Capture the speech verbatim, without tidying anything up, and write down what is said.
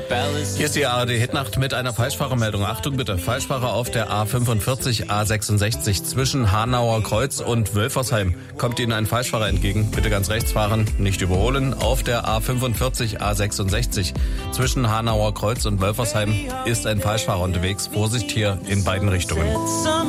Hier ist die A R D-Hitnacht mit einer Falschfahrermeldung. Achtung bitte, Falschfahrer auf der A fünfundvierzig A sechsundsechzig zwischen Hanauer Kreuz und Wölfersheim. Kommt Ihnen ein Falschfahrer entgegen, bitte ganz rechts fahren, nicht überholen. Auf der A fünfundvierzig A sechsundsechzig zwischen Hanauer Kreuz und Wölfersheim ist ein Falschfahrer unterwegs. Vorsicht hier in beiden Richtungen.